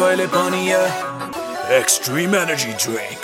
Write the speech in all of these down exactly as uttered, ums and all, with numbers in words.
Extreme energy drink.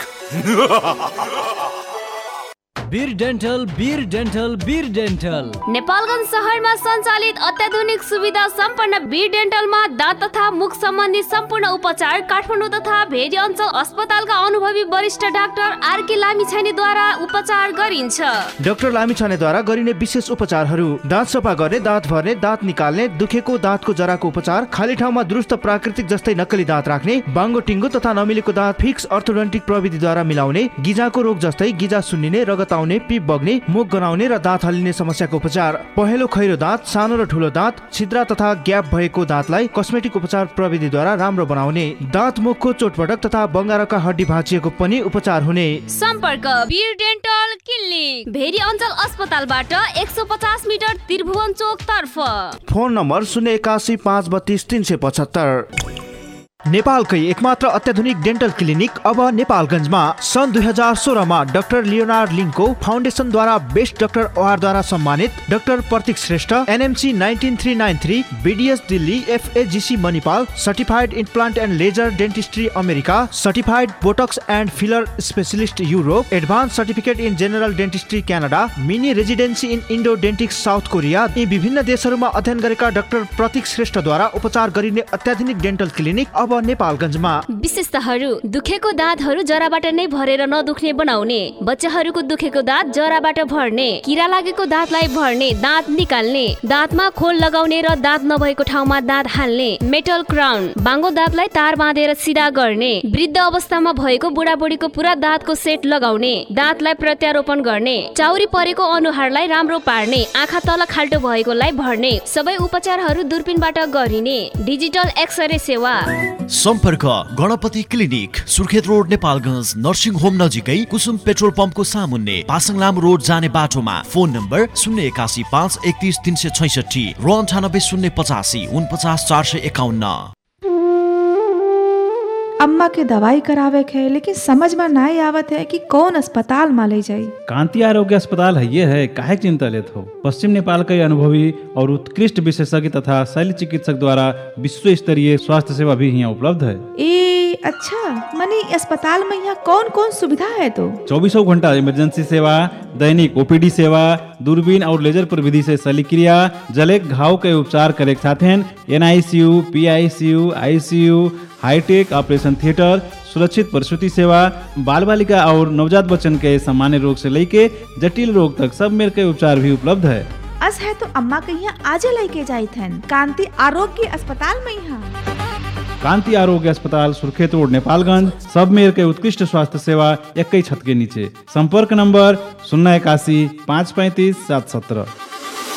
वीर dental वीर dental वीर dental Nepalgunj शहरमा सञ्चालित अत्याधुनिक सुविधा सम्पन्न वीर डेन्टलमा दाँत तथा मुख सम्बन्धी सम्पूर्ण उपचार काठमाडौँ तथा भेरी अञ्चल अस्पतालका अनुभवी वरिष्ठ डाक्टर आरके लामिछानेद्वारा उपचार गरिन्छ। डाक्टर लामिछानेद्वारा गरिने विशेष उपचारहरू: दाँत सफा गर्ने, दाँत भर्ने, दाँत निकाल्ने, दुखेको दाँतको जराको उपचार, खाली ठाउँमा दुरुस्त प्राकृतिक जस्तै नक्कली दाँत राख्ने, बाङ्गो टिङ्गो तथा नमिलेको दाँत फिक्स अर्थोडोन्टिक प्रविधिद्वारा मिलाउने, गिजाको रोग जस्तै गिजा सुन्निने, रगत आउने, पिप बग्ने, मुख गनाउने र दाँत हल्लिने समस्याको उपचार, पहेँलो खैरो दाँत, सानो र ठुलो दाँत, छिद्रा तथा ग्याप भएको दाँतलाई कस्मेटिक उपचार प्रविधिद्वारा राम्रो बनाउने, दाँत मुखको चोटपटक तथा बङ्गारका हड्डी भाँचिएको पनि उपचार हुने। सम्पर्क वीर डेन्टल क्लिनिक, भेरी अञ्चल अस्पतालबाट एक सौ पचास मिटर त्रिभुवन चोक तर्फ। फोन नम्बर शून्य एकासी पाँच बत्तीस तीन सय पचहत्तर। नेपालकै एकमात्र अत्याधुनिक डेन्टल क्लिनिक अब नेपालगञ्जमा। सन् दुई हजार सोह्रमा डाक्टर लियोनार्ड लिङ्को फाउन्डेसनद्वारा बेस्ट डाक्टर अवार्डद्वारा सम्मानित doctor Pratik Shrestha, NMC nineteen three nine three, BDS Delhi, एफएजिसी Manipal, certified implant and laser dentistry America, certified Botox and filler specialist Europe, advance certificate in general dentistry Canada, mini residency in Indo डेन्टिक्स south Korea, यी विभिन्न देशहरूमा अध्ययन गरेका doctor प्रतीक श्रेष्ठद्वारा उपचार गरिने अत्याधुनिक dental clinic अब नेपालगञ्जमा। विशेषताहरू: दुखेको दाँतहरू जराबाट नै भरेर नदुख्ने बनाउने, बच्चाहरूको दुखेको दाँत जराबाट भर्ने, किरा लागेको दाँतलाई भर्ने, दाँत निकाल्ने, दाँतमा खोल लगाउने र दाँत नभएको ठाउँमा दाँत हाल्ने, मेटल क्राउन, बाङ्गो दाँतलाई तार बाँधेर सिधा गर्ने, वृद्ध अवस्थामा भएको बुढाबुढीको पुरा दाँतको सेट लगाउने, दाँतलाई प्रत्यारोपण गर्ने, चाउरी परेको अनुहारलाई राम्रो पार्ने, आँखा तल खाल्टो भएकोलाई भर्ने, सबै उपचारहरू दूरबीनबाट गरिने, डिजिटल एक्सरे सेवा। सम्पर्क Ganapati clinic, Surkhet road, Nepalgunj, nursing home नजिकै कुसुम पेट्रोल पम्पको सामुन्ने, पासाङ लामो रोड जाने बाटोमा। फोन नम्बर शून्य एकासी पाँच एकतिस तीन सय छैसठी र अन्ठानब्बे शून्य पचासी उनपचास चार सय एकाउन्न। अम्मा के दवाई करावे के, लेकिन समझ में नहीं आवत है कि कौन अस्पताल में ले जाई। कांति आरोग्य अस्पताल है ये है, काहे चिंता लेत हो। पश्चिम नेपाल के अनुभवी और उत्कृष्ट विशेषज्ञ तथा शल्य चिकित्सक द्वारा विश्व स्तरीय स्वास्थ्य सेवा भी यहाँ उपलब्ध है। ए अच्छा, मनी अस्पताल में यहाँ कौन कौन सुविधा है? तो चौबीसों घंटा इमरजेंसी सेवा, दैनिक ओपीडी सेवा, दूरबीन और लेजर प्रविधि से शल्यक्रिया, जले घाव के उपचार करे के साथ NICU, PICU, ICU, hi tech operation theatre, सुरक्षित प्रसूति सेवा, बाल बालिका और नवजात बच्चन के सामान्य रोग से लेके जटिल रोग तक सब मेर के उपचार भी उपलब्ध है। अस है तो अम्मा के यहाँ आज लेके जाई थे कांति आरोग्य अस्पताल में। यहाँ कांति आरोग्य अस्पताल, सुर्खेत रोड, नेपालगंज, सब मेर के उत्कृष्ट स्वास्थ्य सेवा एक ही छत के नीचे। संपर्क नंबर शून्य इक्यासी पाँच पैंतीस सात सत्रह।